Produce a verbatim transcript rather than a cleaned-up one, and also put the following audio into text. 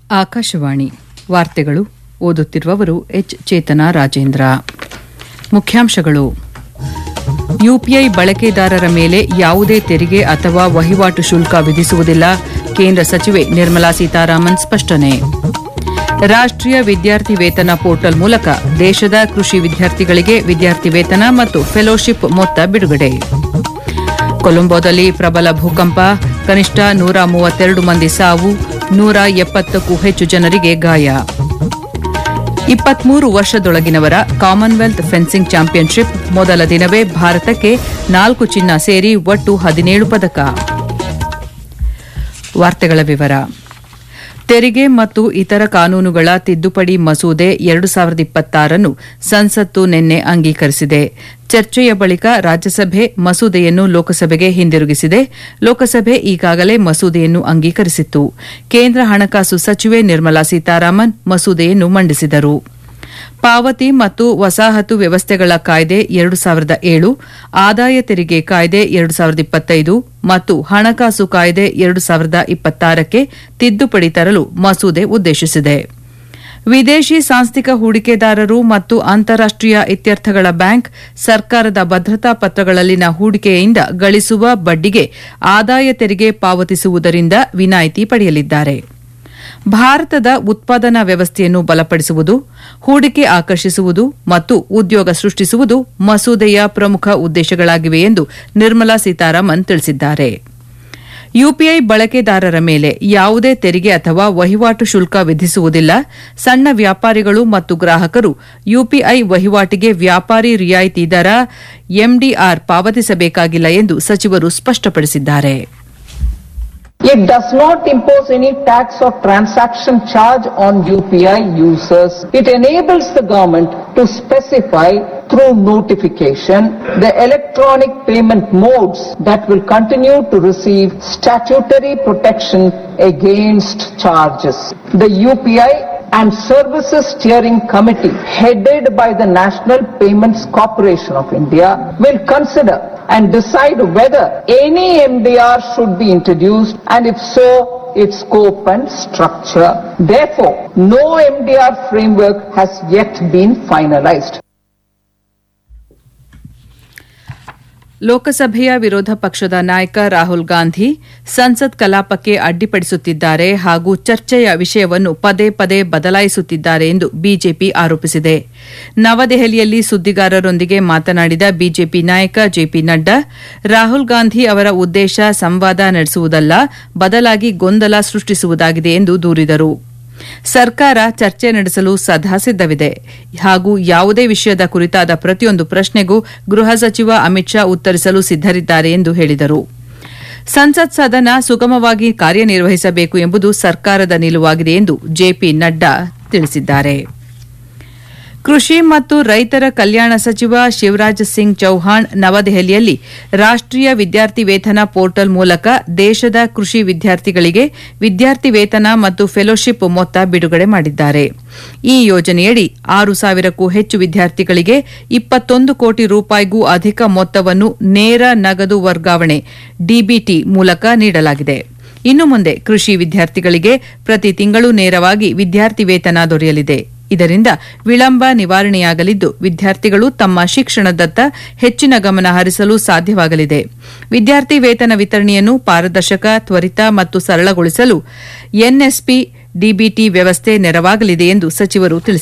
ಆಕಾಶವಾಣಿ ವಾರ್ತೆಗಳು ಓದುತ್ತಿರುವವರು ಎಚ್ ಚೇತನಾ ರಾಜೇಂದ್ರ. ಮುಖ್ಯಾಂಶಗಳು: ಯುಪಿಐ ಬಳಕೆದಾರರ ಮೇಲೆ ಯಾವುದೇ ತೆರಿಗೆ ಅಥವಾ ವಹಿವಾಟು ಶುಲ್ಕ ವಿಧಿಸುವುದಿಲ್ಲ, ಕೇಂದ್ರ ಸಚಿವೆ ನಿರ್ಮಲಾ ಸೀತಾರಾಮನ್ ಸ್ಪಷ್ಟನೆ. ರಾಷ್ಟ್ರೀಯ ವಿದ್ಯಾರ್ಥಿ ವೇತನ ಪೋರ್ಟಲ್ ಮೂಲಕ ದೇಶದ ಕೃಷಿ ವಿದ್ಯಾರ್ಥಿಗಳಿಗೆ ವಿದ್ಯಾರ್ಥಿ ವೇತನ ಮತ್ತು ಫೆಲೋಶಿಪ್ ಮೊತ್ತ ಬಿಡುಗಡೆ. ಕೊಲಂಬೋದಲ್ಲಿ ಪ್ರಬಲ ಭೂಕಂಪ, ಕನಿಷ್ಠ ನೂರ ಮೂವತ್ತೆರಡು ಮಂದಿ ಸಾವು, ನೂರ ಎಪ್ಪತ್ತಕ್ಕೂ ಹೆಚ್ಚು ಜನರಿಗೆ ಗಾಯ. ಇಪ್ಪತ್ಮೂರು ವರ್ಷದೊಳಗಿನವರ ಕಾಮನ್ವೆಲ್ತ್ ಫೆನ್ಸಿಂಗ್ ಚಾಂಪಿಯನ್ಶಿಪ್ ಮೊದಲ ದಿನವೇ ಭಾರತಕ್ಕೆ ನಾಲ್ಕು ಚಿನ್ನ ಸೇರಿ ಒಟ್ಟು ಹದಿನೇಳು ಪದಕ. ವಾರ್ತೆಗಳ ವಿವರ. ತೆರಿಗೆ ಮತ್ತು ಇತರ ಕಾನೂನುಗಳ ತಿದ್ದುಪಡಿ ಮಸೂದೆ ಎರಡು ಸಾವಿರದ ಇಪ್ಪತ್ತಾರನ್ನು ಸಂಸತ್ತು ನಿನ್ನೆ ಅಂಗೀಕರಿಸಿದೆ. ಚರ್ಚೆಯ ಬಳಿಕ ರಾಜ್ಯಸಭೆ ಮಸೂದೆಯನ್ನು ಲೋಕಸಭೆಗೆ ಹಿಂದಿರುಗಿಸಿದೆ. ಲೋಕಸಭೆ ಈಗಾಗಲೇ ಮಸೂದೆಯನ್ನು ಅಂಗೀಕರಿಸಿತ್ತು. ಕೇಂದ್ರ ಹಣಕಾಸು ಸಚಿವೆ ನಿರ್ಮಲಾ ಸೀತಾರಾಮನ್ ಮಸೂದೆಯನ್ನು ಮಂಡಿಸಿದರು. ಪಾವತಿ ಮತ್ತು ವಸಾಹತು ವ್ಯವಸ್ಥೆಗಳ ಕಾಯ್ದೆ ಎರಡು ಸಾವಿರದ ಏಳು, ಆದಾಯ ತೆರಿಗೆ ಕಾಯ್ದೆ ಎರಡು ಸಾವಿರದ ಇಪ್ಪತ್ತೈದು ಮತ್ತು ಹಣಕಾಸು ಕಾಯ್ದೆ ಎರಡು ಸಾವಿರದ ಇಪ್ಪತ್ತಾರಕ್ಕೆ ತಿದ್ದುಪಡಿ ತರಲು ಮಸೂದೆ ಉದ್ದೇಶಿಸಿದೆ. ವಿದೇಶಿ ಸಾಂಸ್ಥಿಕ ಹೂಡಿಕೆದಾರರು ಮತ್ತು ಅಂತಾರಾಷ್ಟೀಯ ಇತ್ಯರ್ಥಗಳ ಬ್ಯಾಂಕ್ ಸರ್ಕಾರದ ಭದ್ರತಾ ಪತ್ರಗಳಲ್ಲಿನ ಹೂಡಿಕೆಯಿಂದ ಗಳಿಸುವ ಬಡ್ಡಿಗೆ ಆದಾಯ ತೆರಿಗೆ ಪಾವತಿಸುವುದರಿಂದ ವಿನಾಯಿತಿ ಪಡೆಯಲಿದ್ದಾರೆ. ಭಾರತದ ಉತ್ಪಾದನಾ ವ್ಯವಸ್ಥೆಯನ್ನು ಬಲಪಡಿಸುವುದು, ಹೂಡಿಕೆ ಆಕರ್ಷಿಸುವುದು ಮತ್ತು ಉದ್ಯೋಗ ಸೃಷ್ಟಿಸುವುದು ಮಸೂದೆಯ ಪ್ರಮುಖ ಉದ್ದೇಶಗಳಾಗಿವೆ ಎಂದು ನಿರ್ಮಲಾ ಸೀತಾರಾಮನ್ ತಿಳಿಸಿದ್ದಾರೆ. ಯುಪಿಐ ಬಳಕೆದಾರರ ಮೇಲೆ ಯಾವುದೇ ತೆರಿಗೆ ಅಥವಾ ವಹಿವಾಟು ಶುಲ್ಕ ವಿಧಿಸುವುದಿಲ್ಲ. ಸಣ್ಣ ವ್ಯಾಪಾರಿಗಳು ಮತ್ತು ಗ್ರಾಹಕರು ಯುಪಿಐ ವಹಿವಾಟಿಗೆ ವ್ಯಾಪಾರಿ ರಿಯಾಯಿತಿ ದರ ಎಂಡಿಆರ್ ಪಾವತಿಸಬೇಕಾಗಿಲ್ಲ ಎಂದು ಸಚಿವರು ಸ್ಪಷ್ಟಪಡಿಸಿದ್ದಾರೆ. It does not impose any tax or transaction charge on U P I users. It enables the government to specify through notification the electronic payment modes that will continue to receive statutory protection against charges. The U P I and Services Steering Committee, headed by the National Payments Corporation of India, will consider and decide whether any M D R should be introduced, and if so, its scope and structure. Therefore, no M D R framework has yet been finalized. ಲೋಕಸಭೆಯ ವಿರೋಧ ಪಕ್ಷದ ನಾಯಕ ರಾಹುಲ್ ಗಾಂಧಿ ಸಂಸತ್ ಕಲಾಪಕ್ಕೆ ಅಡ್ಡಿಪಡಿಸುತ್ತಿದ್ದಾರೆ ಹಾಗೂ ಚರ್ಚೆಯ ವಿಷಯವನ್ನು ಪದೇ ಪದೇ ಬದಲಾಯಿಸುತ್ತಿದ್ದಾರೆ ಎಂದು ಬಿಜೆಪಿ ಆರೋಪಿಸಿದೆ. ನವದೆಹಲಿಯಲ್ಲಿ ಸುದ್ದಿಗಾರರೊಂದಿಗೆ ಮಾತನಾಡಿದ ಬಿಜೆಪಿ ನಾಯಕ ಜೆಪಿ ನಡ್ಡಾ, ರಾಹುಲ್ ಗಾಂಧಿ ಅವರ ಉದ್ದೇಶ ಸಂವಾದ ನಡೆಸುವುದಲ್ಲ, ಬದಲಾಗಿ ಗೊಂದಲ ಸೃಷ್ಟಿಸುವುದಾಗಿದೆ ಎಂದು ದೂರಿದರು. ಸರ್ಕಾರ ಚರ್ಚೆ ನಡೆಸಲು ಸದಾ ಸಿದ್ದವಿದೆ ಹಾಗೂ ಯಾವುದೇ ವಿಷಯದ ಕುರಿತಾದ ಪ್ರತಿಯೊಂದು ಪ್ರಶ್ನೆಗೂ ಗೃಹ ಸಚಿವ ಅಮಿತ್ ಶಾ ಉತ್ತರಿಸಲು ಸಿದ್ದರಿದ್ದಾರೆ ಎಂದು ಹೇಳಿದರು. ಸಂಸತ್ ಸದನ ಸುಗಮವಾಗಿ ಕಾರ್ಯನಿರ್ವಹಿಸಬೇಕು ಎಂಬುದು ಸರ್ಕಾರದ ನಿಲುವಾಗಿದೆ ಎಂದು ಜೆಪಿ ನಡ್ಡಾ ತಿಳಿಸಿದ್ದಾರೆ. ಕೃಷಿ ಮತ್ತು ರೈತರ ಕಲ್ಯಾಣ ಸಚಿವ ಶಿವರಾಜ್ ಸಿಂಗ್ ಚೌಹಾಣ್ ನವದೆಹಲಿಯಲ್ಲಿ ರಾಷ್ಟ್ರೀಯ ವಿದ್ಯಾರ್ಥಿ ವೇತನ ಪೋರ್ಟಲ್ ಮೂಲಕ ದೇಶದ ಕೃಷಿ ವಿದ್ಯಾರ್ಥಿಗಳಿಗೆ ವಿದ್ಯಾರ್ಥಿ ವೇತನ ಮತ್ತು ಫೆಲೋಶಿಪ್ ಮೊತ್ತ ಬಿಡುಗಡೆ ಮಾಡಿದ್ದಾರೆ. ಈ ಯೋಜನೆಯಡಿ ಆರು ಸಾವಿರಕ್ಕೂ ಹೆಚ್ಚು ವಿದ್ಯಾರ್ಥಿಗಳಿಗೆ ಇಪ್ಪತ್ತೊಂದು ಕೋಟಿ ರೂಪಾಯಿಗೂ ಅಧಿಕ ಮೊತ್ತವನ್ನು ನೇರ ನಗದು ವರ್ಗಾವಣೆ ಡಿಬಿಟಿ ಮೂಲಕ ನೀಡಲಾಗಿದೆ. ಇನ್ನು ಮುಂದೆ ಕೃಷಿ ವಿದ್ಯಾರ್ಥಿಗಳಿಗೆ ಪ್ರತಿ ತಿಂಗಳು ನೇರವಾಗಿ ವಿದ್ಯಾರ್ಥಿ ವೇತನ ದೊರೆಯಲಿದೆ. ಇದರಿಂದ ವಿಳಂಬ ನಿವಾರಣೆಯಾಗಲಿದ್ದು ವಿದ್ಯಾರ್ಥಿಗಳು ತಮ್ಮ ಶಿಕ್ಷಣದತ್ತ ಹೆಚ್ಚಿನ ಗಮನ ಹರಿಸಲು ಸಾಧ್ಯವಾಗಲಿದೆ. ವಿದ್ಯಾರ್ಥಿ ವೇತನ ವಿತರಣೆಯನ್ನು ಪಾರದರ್ಶಕ, ತ್ವರಿತ ಮತ್ತು ಸರಳಗೊಳಿಸಲು ಎನ್ಎಸ್ಪಿ ಡಿಬಿಟಿ ವ್ಯವಸ್ಥೆ ನೆರವಾಗಲಿದೆ ಎಂದು ಸಚಿವರು ತಿಳಿಸಿದ್ದಾರೆ.